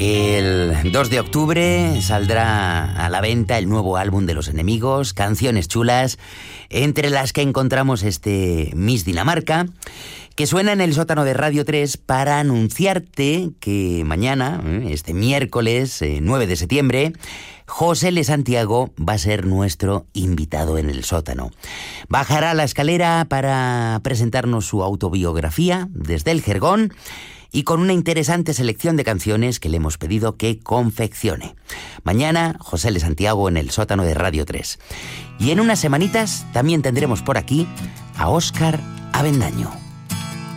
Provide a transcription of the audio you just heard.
El 2 de octubre saldrá a la venta el nuevo álbum de Los Enemigos, Canciones Chulas, entre las que encontramos este Miss Dinamarca, que suena en el sótano de Radio 3 para anunciarte que mañana, este miércoles 9 de septiembre, José L. Santiago va a ser nuestro invitado en el sótano. Bajará a la escalera para presentarnos su autobiografía desde el Jergón y con una interesante selección de canciones que le hemos pedido que confeccione. Mañana, José L. Santiago en el sótano de Radio 3. Y en unas semanitas también tendremos por aquí a Óscar Avendaño.